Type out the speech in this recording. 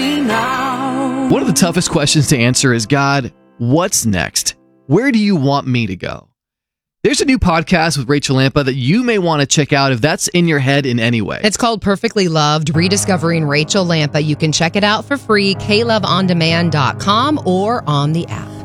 me now. One of the toughest questions to answer is, God, what's next? Where do you want me to go? There's a new podcast with Rachel Lampa that you may want to check out if that's in your head in any way. It's called Perfectly Loved, Rediscovering Rachel Lampa. You can check it out for free, kloveondemand.com or on the app.